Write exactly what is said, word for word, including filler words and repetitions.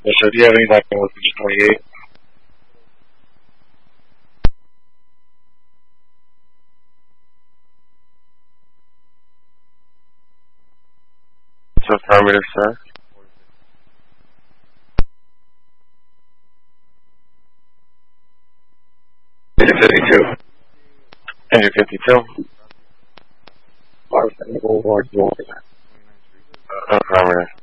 So do you have any like with twenty-eight? So affirmative, sir. Engine fifty-two. Engine fifty-two. Affirmative. Affirmative.